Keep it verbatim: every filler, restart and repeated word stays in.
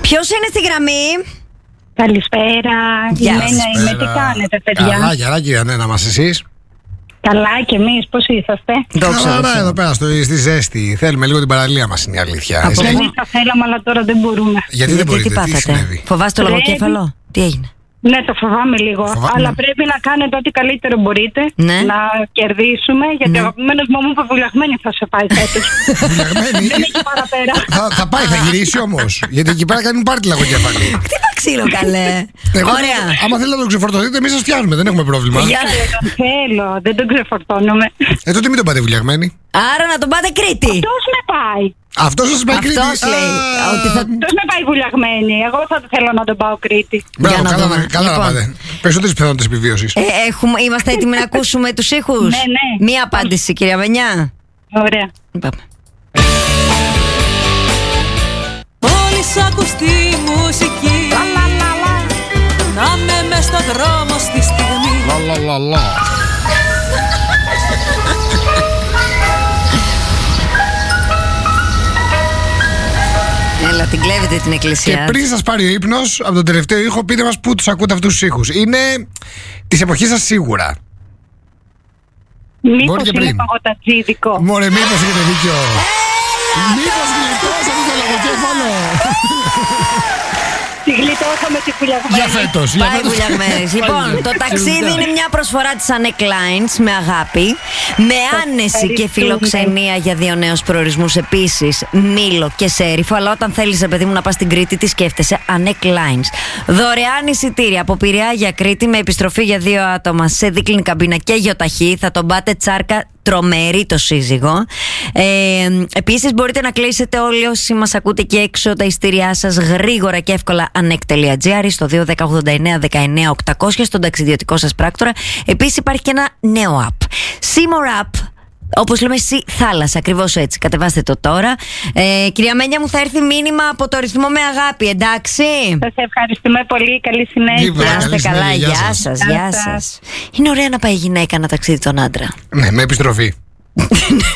Ποιος είναι στη γραμμή? Καλησπέρα. Γεια Είμαι, σας. είμαι, τι κάνετε, παιδιά? Καλά, γεια, κυρία Νένα μας, εσείς? Καλά, και εμείς, πώς είσαστε? Δόξα τω Καλά, Θεώ. εδώ πέρα στο, στη ζέστη. Θέλουμε λίγο την παραλία μας, είναι η αλήθεια. Από Εσείς? πού? Εμείς θα θέλαμε, αλλά τώρα δεν μπορούμε. Γιατί δεν Γιατί μπορείτε, τι τι πάθατε? συνέβη? Φοβάστε το Πρέπει. λογοκέφαλο? Τι έγινε? Ναι, το φοβάμαι λίγο. Φοβάμαι. Αλλά πρέπει να κάνετε ό,τι καλύτερο μπορείτε Ναι. να κερδίσουμε. Γιατί Ναι. ο αγαπημένος μου είπε βουλιαγμένη θα σε πάει φέτος. Βουλιαγμένη. Δεν έχει παραπέρα. θα, θα πάει, θα γυρίσει όμως. Γιατί εκεί πέρα κάνουν πάρτι λαγοκέφαλοι. Χτύπα ξύλο, καλέ. Εγώ, Ωραία. άμα θέλετε να τον ξεφορτωθείτε, εμείς σας φτιάχνουμε, δεν έχουμε πρόβλημα. Για- Τον θέλω, δεν τον ξεφορτώνομαι. Ε, τότε μην τον πάτε βουλιαγμένη. Άρα να τον πάτε Κρήτη. Αυτός με πάει. Αυτό σας πάει Κρήτη. Αυτός λέει Α, ότι θα... Αυτός με πάει βουλιαγμένη. Εγώ θα θέλω να τον πάω Κρήτη. Μπράβο, Για να καλά, δούμε. να, καλά Λοιπόν. να πάτε. Περισσότερες πιθανότητες επιβίωσης. Ε, έχουμε, είμαστε έτοιμοι να ακούσουμε τους ήχους? Ναι, ναι. Μία απάντηση, κυρία Βενιά. Ωραία. Πάμε. Μόλις ακούς τη μουσική, να με μες στο δρόμο στη στιγμή. Λα, λα, λα, λα. Έλα, την κλέβετε την Και εκκλησία. πριν σας πάρει ο ύπνος από τον τελευταίο ήχο, πείτε μας πού τους ακούτε αυτούς τους ήχους. Είναι της εποχής σας σίγουρα. Μήπως και είναι πριν. παγωτατζίδικο? Μωρέ, μήπως έχετε δίκιο. Μήπως γλιτώσατε το λογοκέφαλο. Τη γλιτώσαμε τη βουλιαγμένη. Για φέτος. για Πάει φέτος. βουλιαγμένες. Λοιπόν, το ταξίδι είναι μια προσφορά της Annette Lines με αγάπη, με άνεση και ευχαριστούμε. φιλοξενία για δύο νέους προορισμούς επίσης, Μήλο και Σέριφο. Αλλά όταν θέλεις, ρε παιδί μου, να πας στην Κρήτη, τι σκέφτεσαι? Annette Lines. Δωρεάν εισιτήρια από Πειραιά για Κρήτη με επιστροφή για δύο άτομα σε δίκλινη καμπίνα και γεωταχή. Θα τον πάτε τσάρκα. Τρομερή το σύζυγο. Ε, επίσης μπορείτε να κλείσετε όλοι όσοι μας ακούτε και έξω τα εισιτήριά σας γρήγορα και εύκολα anek.gr στο δύο ένα μηδέν ογδόντα εννέα δεκαεννέα οκτακόσια στον ταξιδιωτικό σας πράκτορα. Επίσης υπάρχει και ένα νέο app, Seymour App. Όπως λέμε, εσύ θάλασσα, ακριβώς έτσι. Κατεβάστε το τώρα. Ε, κυρία Μένια, μου θα έρθει μήνυμα από το ρυθμό με αγάπη, εντάξει? Σας ευχαριστούμε πολύ. Καλή συνέχεια. Λίβα, Να καλή είστε καλά, συνέχεια, γεια γεια σας. σας, Γεια γεια σας. σας. Είναι ωραία να πάει η γυναίκα να ταξίδι τον άντρα. Ναι, με επιστροφή.